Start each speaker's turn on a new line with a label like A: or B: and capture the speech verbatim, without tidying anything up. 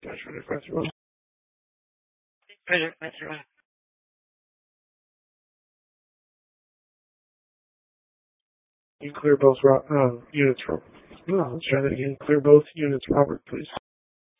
A: You clear both uh, units, Robert. No, let's try that again. Clear both units, Robert, please.